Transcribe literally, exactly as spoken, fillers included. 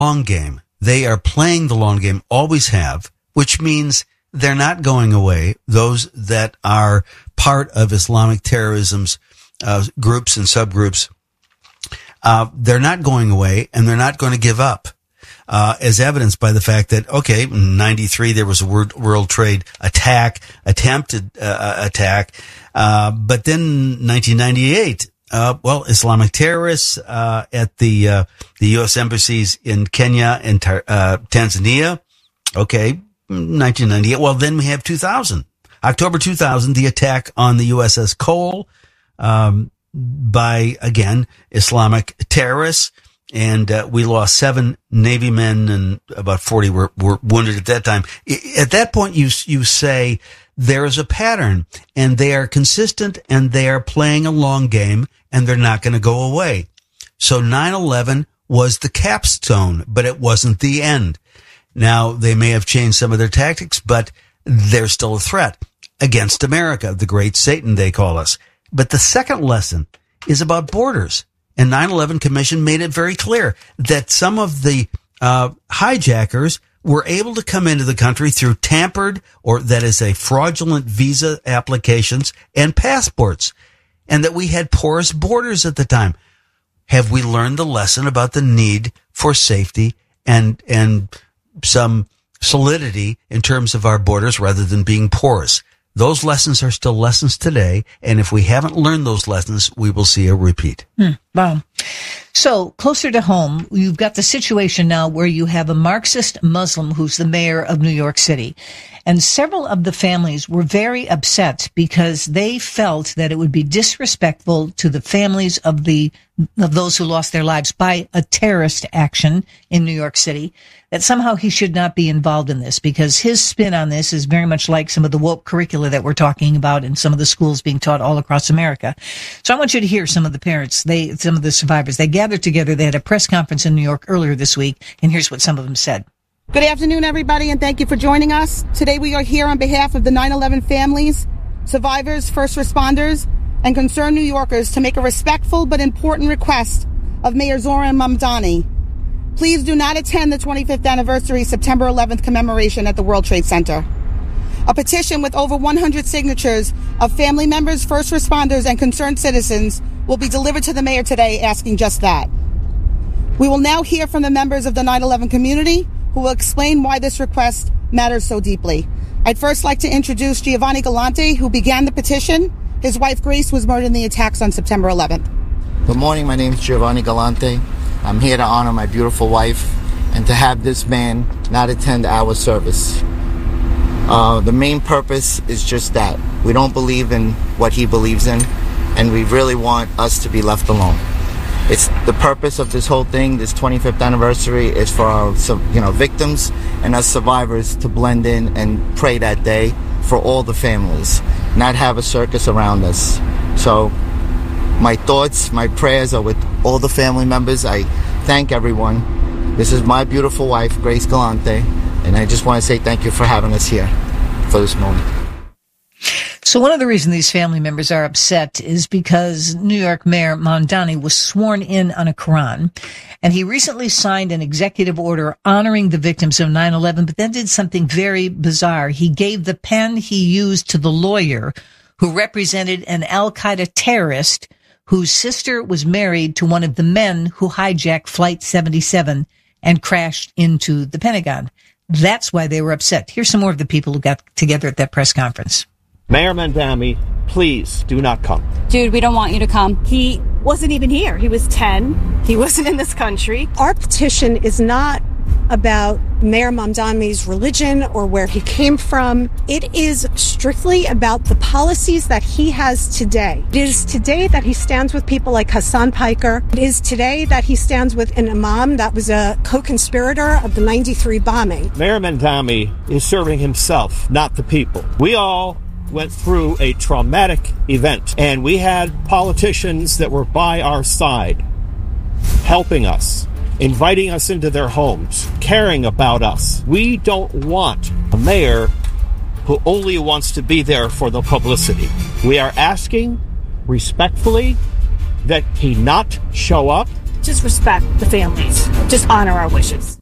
long game. They are playing the long game, always have, which means they're not going away. Those that are part of Islamic terrorism's uh, groups and subgroups, uh, they're not going away, and they're not going to give up. Uh, as evidenced by the fact that, okay, in ninety-three, there was a World, World Trade attack, attempted uh, attack. Uh, but then nineteen ninety-eight, uh, well, Islamic terrorists, uh, at the, uh, the U S embassies in Kenya and, uh, Tanzania. Okay. nineteen ninety-eight. Well, then we have two thousand, October two thousand, the attack on the U S S Cole, um, by, again, Islamic terrorists. And uh, we lost seven Navy men, and about forty were, were wounded at that time. At that point, you you say there is a pattern, and they are consistent, and they are playing a long game, and they're not going to go away. So nine eleven was the capstone, but it wasn't the end. Now, they may have changed some of their tactics, but they're still a threat against America, the great Satan, they call us. But the second lesson is about borders. And nine eleven Commission made it very clear that some of the uh, hijackers were able to come into the country through tampered, or that is a fraudulent visa applications and passports, and that we had porous borders at the time. Have we learned the lesson about the need for safety and and some solidity in terms of our borders rather than being porous? Those lessons are still lessons today, and if we haven't learned those lessons, we will see a repeat. Hmm, wow. So, closer to home, you've got the situation now where you have a Marxist Muslim who's the mayor of New York City. And several of the families were very upset because they felt that it would be disrespectful to the families of the of those who lost their lives by a terrorist action in New York City, that somehow he should not be involved in this, because his spin on this is very much like some of the woke curricula that we're talking about in some of the schools being taught all across America. So I want you to hear some of the parents, they some of the survivors. They gathered together. They had a press conference in New York earlier this week, and here's what some of them said. Good afternoon, everybody, and thank you for joining us. Today we are here on behalf of the nine eleven families, survivors, first responders, and concerned New Yorkers to make a respectful but important request of Mayor Zohran Mamdani. Please do not attend the twenty-fifth anniversary September eleventh commemoration at the World Trade Center. A petition with over one hundred signatures of family members, first responders, and concerned citizens will be delivered to the mayor today asking just that. We will now hear from the members of the nine eleven community who will explain why this request matters so deeply. I'd first like to introduce Giovanni Galante, who began the petition. His wife, Grace, was murdered in the attacks on September eleventh. Good morning. My name is Giovanni Galante. I'm here to honor my beautiful wife and to have this man not attend our service. Uh, the main purpose is just that. We don't believe in what he believes in, and we really want us to be left alone. It's the purpose of this whole thing, this twenty-fifth anniversary, is for our, you know, victims and us survivors to blend in and pray that day for all the families, not have a circus around us. So my thoughts, my prayers are with all the family members. I thank everyone. This is my beautiful wife, Grace Galante, and I just want to say thank you for having us here for this moment. So one of the reasons these family members are upset is because New York Mayor Mamdani was sworn in on a Quran, and he recently signed an executive order honoring the victims of nine eleven, but then did something very bizarre. He gave the pen he used to the lawyer who represented an al-Qaeda terrorist whose sister was married to one of the men who hijacked Flight seventy-seven and crashed into the Pentagon. That's why they were upset. Here's some more of the people who got together at that press conference. Mayor Mamdani, please do not come. Dude, we don't want you to come. He wasn't even here. He was ten. He wasn't in this country. Our petition is not about Mayor Mamdani's religion or where he came from. It is strictly about the policies that he has today. It is today that he stands with people like Hassan Piker. It is today that he stands with an imam that was a co-conspirator of the ninety-three bombing. Mayor Mamdani is serving himself, not the people. We all went through a traumatic event, and we had politicians that were by our side, helping us, inviting us into their homes, caring about us. We don't want a mayor who only wants to be there for the publicity. We are asking respectfully that he not show up just respect the families. Just honor our wishes.